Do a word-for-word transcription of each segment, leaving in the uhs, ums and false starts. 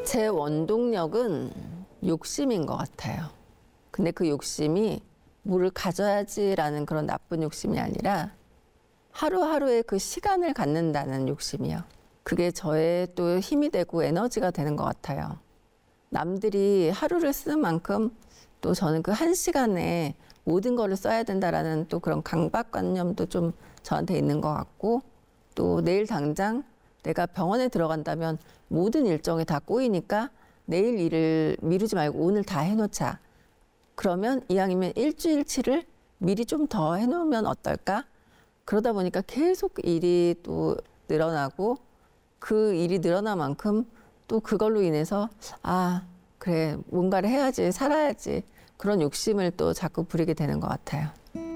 제 원동력은 욕심인 것 같아요. 근데 그 욕심이 뭐를 가져야지라는 그런 나쁜 욕심이 아니라 하루하루의 그 시간을 갖는다는 욕심이요. 그게 저의 또 힘이 되고 에너지가 되는 것 같아요. 남들이 하루를 쓰는 만큼 또 저는 그 한 시간에 모든 거를 써야 된다라는 또 그런 강박관념도 좀 저한테 있는 것 같고, 또 내일 당장 내가 병원에 들어간다면 모든 일정이 다 꼬이니까 내일 일을 미루지 말고 오늘 다 해놓자. 그러면 이왕이면 일주일치를 미리 좀 더 해놓으면 어떨까? 그러다 보니까 계속 일이 또 늘어나고, 그 일이 늘어난 만큼 또 그걸로 인해서 아 그래 뭔가를 해야지, 살아야지, 그런 욕심을 또 자꾸 부리게 되는 것 같아요.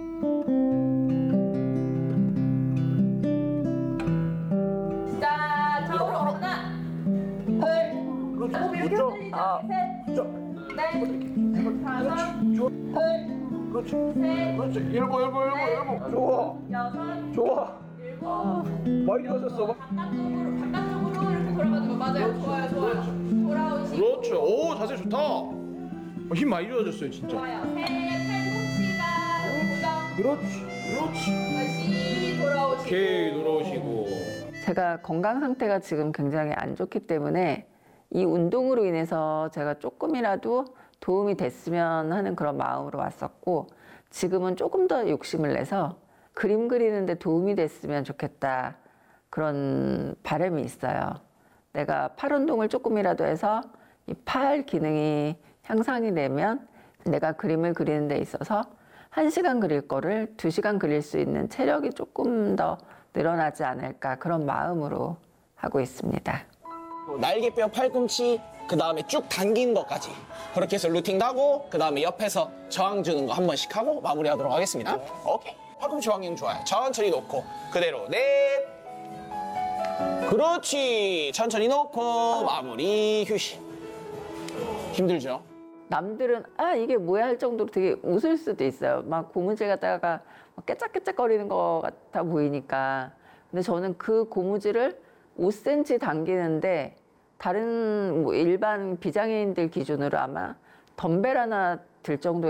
자, 좌우로 하나, 둘, 몸이 이렇게 흔들리죠? 아. 셋, 넷, 다섯, 둘, 그렇지. 셋, 그렇지. 일곱, 일곱, 일곱, 일곱. 좋아. 여섯, 좋아. 일곱. 많이 좋아졌어. 바깥쪽으로, 바깥쪽으로 이렇게 돌아가는 거 맞아요. 좋아요, 좋아요. 돌아오시고. 그렇죠. 오, 자세 좋다. 어, 힘 많이 좋아졌어요, 진짜. 좋아요. 셋, 팔꿈치가 고정. 그렇지. 그렇지. 다시 돌아오시고. 오케이, 돌아오시고. 제가 건강 상태가 지금 굉장히 안 좋기 때문에 이 운동으로 인해서 제가 조금이라도 도움이 됐으면 하는 그런 마음으로 왔었고, 지금은 조금 더 욕심을 내서 그림 그리는데 도움이 됐으면 좋겠다, 그런 바람이 있어요. 내가 팔 운동을 조금이라도 해서 이 팔 기능이 향상이 되면 내가 그림을 그리는 데 있어서 한 시간 그릴 거를 두 시간 그릴 수 있는 체력이 조금 더 늘어나지 않을까, 그런 마음으로 하고 있습니다. 날개뼈, 팔꿈치, 그 다음에 쭉 당긴 것까지 그렇게 해서 루팅도 하고, 그 다음에 옆에서 저항 주는 거 한 번씩 하고 마무리하도록 하겠습니다. 오케이. 팔꿈치 확인 좋아요. 천천히 놓고 그대로 넷. 그렇지. 천천히 놓고 마무리. 휴식. 힘들죠? 남들은 아 이게 뭐야 할 정도로 되게 웃을 수도 있어요. 막 고무줄 갖다가 깨짝깨짝거리는 것 같아 보이니까. 근데 저는 그 고무줄을 오 센티미터 당기는데 다른 뭐 일반 비장애인들 기준으로 아마 덤벨 하나 들 정도의